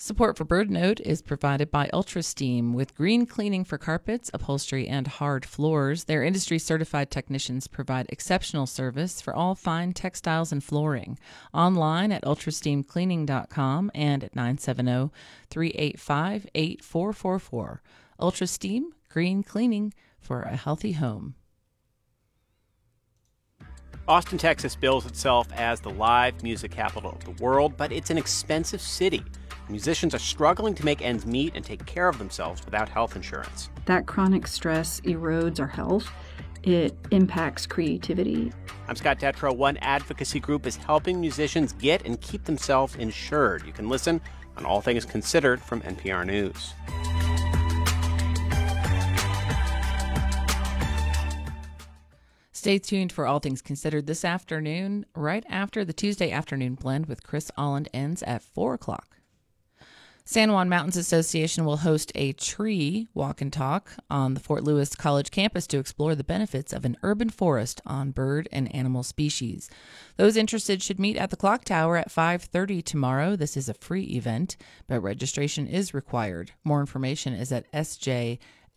Support for BirdNote is provided by Ultra Steam. With green cleaning for carpets, upholstery, and hard floors, their industry-certified technicians provide exceptional service for all fine textiles and flooring. Online at ultrasteamcleaning.com and at 970-385-8444. Ultra Steam, green cleaning for a healthy home. Austin, Texas bills itself as the live music capital of the world, but it's an expensive city. Musicians are struggling to make ends meet and take care of themselves without health insurance. That chronic stress erodes our health. It impacts creativity. I'm Scott Detrow. One advocacy group is helping musicians get and keep themselves insured. You can listen on All Things Considered from NPR News. Stay tuned for All Things Considered this afternoon, right after the Tuesday afternoon blend with Chris Alland ends at 4 o'clock. San Juan Mountains Association will host a tree walk and talk on the Fort Lewis College campus to explore the benefits of an urban forest on bird and animal species. Those interested should meet at the Clock Tower at 5:30 tomorrow. This is a free event, but registration is required. More information is at sjma.org.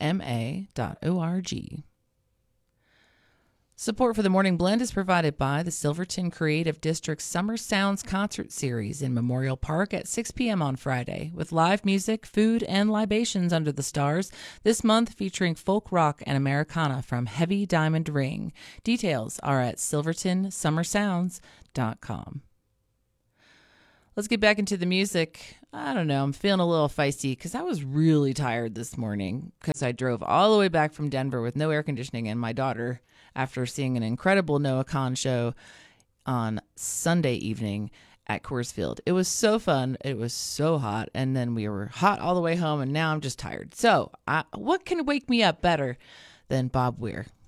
Support for the Morning Blend is provided by the Silverton Creative District's Summer Sounds Concert Series in Memorial Park at 6 p.m. on Friday, with live music, food, and libations under the stars, this month featuring folk rock and Americana from Heavy Diamond Ring. Details are at silvertonsummersounds.com. Let's get back into the music. I don't know, I'm feeling a little feisty because I was really tired this morning because I drove all the way back from Denver with no air conditioning and my daughter after seeing an incredible Noah Kahan show on Sunday evening at Coors Field. It was so fun. It was so hot. And then we were hot all the way home and now I'm just tired. So what can wake me up better than Bob Weir?